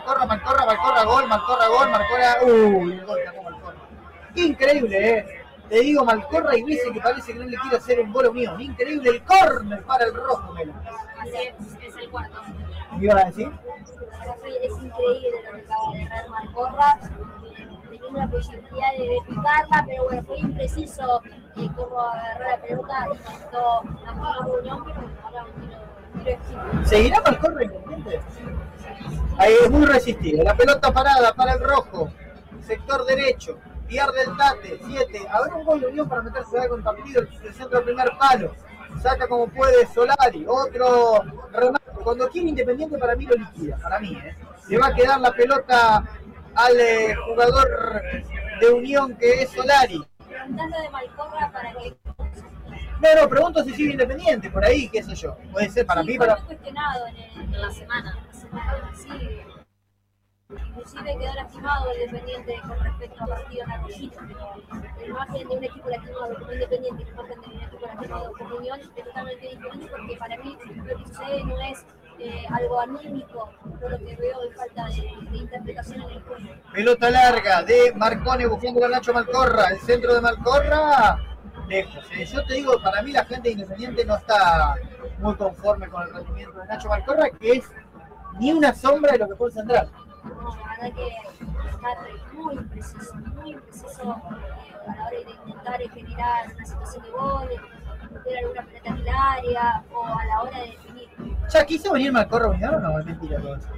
Malcorra, gol, Malcorra, el gol que Malcorra. Increíble, Te digo, Malcorra y Grise que parece que no le quiere hacer un gol mío. Increíble el córner para el rojo, Mela. Así es el cuarto. ¿Qué iba a decir? Es increíble lo que acaba de errar Malcorra. Teniendo la posibilidad de picarla, pero bueno, fue impreciso cómo agarró la pelota y intentó la reunión, pero ahora un tiro exitoso. ¿Seguirá Malcorra Independiente? Ahí es muy resistido. La pelota parada para el rojo. Sector derecho. Pierde el Tate. 7. Habrá un gol de Unión para meterse con el partido. El centro del primer palo. Saca como puede Solari. Otro remate. Cuando quiere Independiente, para mí lo liquida. Para mí, Le va a quedar la pelota al jugador de Unión que es Solari. Preguntando de Malcorra para que... No, pregunto si sigue Independiente, por ahí, qué sé yo. Puede ser para mí, para... Fue cuestionado en la semana. Sí. Inclusive quedó lastimado el Independiente con respecto a partidos arrojitos, pero la imagen de un equipo lastimado como Independiente y la imagen de un equipo lastimado como Unión es totalmente diferente, porque para mí lo que sucede no es algo anímico, por lo que veo de falta de interpretación en el juego. Pelota larga de Marcone buscando a Nacho Malcorra, el centro de Malcorra, lejos. Yo te digo, para mí la gente de Independiente no está muy conforme con el rendimiento de Nacho Malcorra, que es ni una sombra de lo que fue el central. No, la verdad que está muy preciso a la hora de intentar generar una situación de gol, meter alguna pelota en el área o a la hora de definir. ¿Ya quiso venir Malcorra Unión o no? Es mentira todo eso.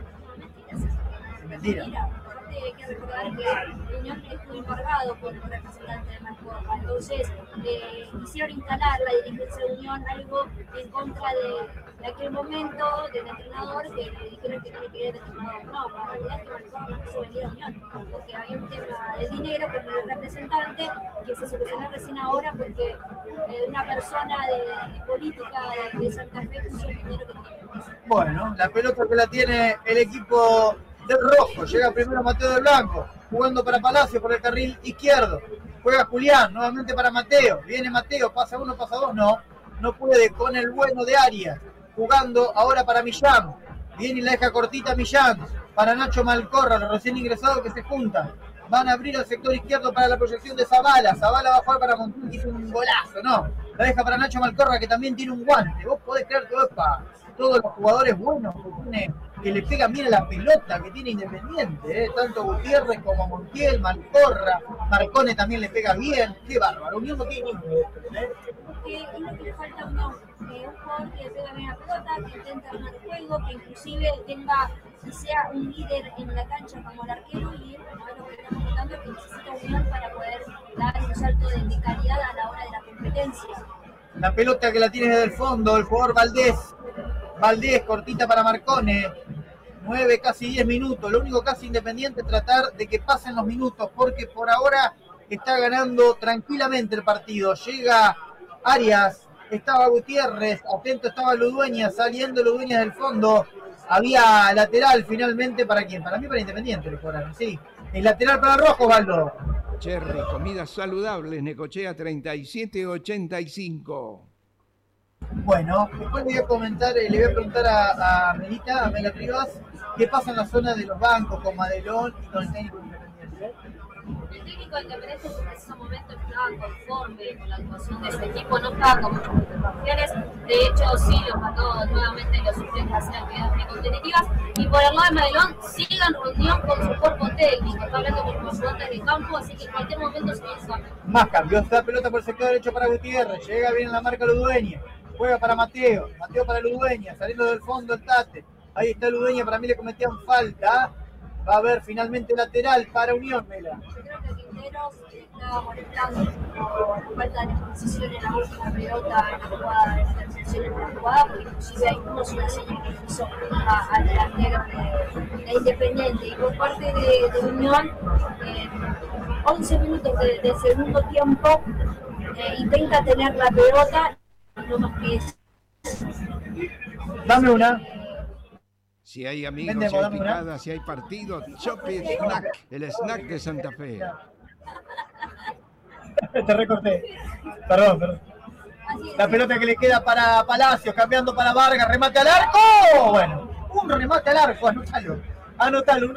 Es mentira. Aparte hay que recordar que Unión estuvo embargado por el representante de Malcorra, entonces quisieron instalar la dirigencia de Unión algo en contra de aquel momento del entrenador que le dijeron que no le quería el entrenador. No, la realidad es que Malcorra no quiso venir a Unión, porque había un tema de dinero con el representante que se solucionó recién ahora porque una persona de política de Santa Fe puso el dinero que tiene. Bueno, la pelota que la tiene el equipo del rojo, llega primero Mateo de Blanco, jugando para Palacio por el carril izquierdo, juega Julián, nuevamente para Mateo, viene Mateo, pasa uno, pasa dos, no puede con el bueno de Arias, jugando ahora para Millán, viene y la deja cortita Millán, para Nacho Malcorra, los recién ingresados que se juntan, van a abrir el sector izquierdo para la proyección de Zavala va a jugar para Montiel, que hizo un golazo, la deja para Nacho Malcorra, que también tiene un guante, vos podés creer todo para todos los jugadores buenos que le pegan bien a la pelota que tiene Independiente, tanto Gutiérrez como Montiel, Malcorra, Marcone también le pega bien, qué bárbaro, Unión no tiene ninguno de estos, Es lo que le falta a Unión, un jugador que le pega bien a la pelota, que intenta armar el juego, que inclusive tenga y sea un líder en la cancha como el arquero, y bueno, es lo que estamos contando, que necesita Unión para poder dar un salto de calidad a la hora de la competencia. La pelota que la tiene desde el fondo, el jugador Valdés, cortita para Marcone, 9, casi 10 minutos, lo único casi Independiente es tratar de que pasen los minutos, porque por ahora está ganando tranquilamente el partido, llega Arias, estaba Gutiérrez, atento estaba Ludueña, saliendo Ludueña del fondo, había lateral finalmente, ¿para quién? Para mí para Independiente, le cobraron, sí, el lateral para Rojo, Osvaldo. Cherry, comidas saludables, Necochea 3785. Bueno, después le voy a comentar, le voy a preguntar a Mela Rivas, qué pasa en la zona de los bancos con Madelón y con el técnico Independiente. El técnico Independiente en ese momento estaba conforme con la actuación de su equipo, no estaba con muchas preocupaciones. De hecho, sí los mandó nuevamente los suplentes a hacer actividades competitivas. Y por el lado de Madelón, sigue en reunión con su cuerpo técnico. Está hablando con los ayudantes de campo, así que en cualquier momento se piensa. Más cambió esta pelota por el sector derecho para Gutiérrez, llega bien en la marca Ludueña, juega para Mateo para Ludueña, saliendo del fondo el Tate. Ahí está Ludueña, para mí le cometían falta. Va a haber finalmente lateral para Unión, Mela. Yo creo que Quinteros estaba molestando por falta de precisión en la última pelota, en la jugada, en la intercepción en la jugada, porque inclusive hay una señal que hizo al delantero de Independiente. Y por parte de Unión, 11 minutos de segundo tiempo, intenta tener la pelota, no más que eso. Dame una. Si hay amigos, si hay picadas, si hay partidos, Chopi Snack, el snack de Santa Fe. Te recorté. Perdón. La pelota que le queda para Palacios, cambiando para Vargas, remate al arco. Bueno, un remate al arco, anótalo.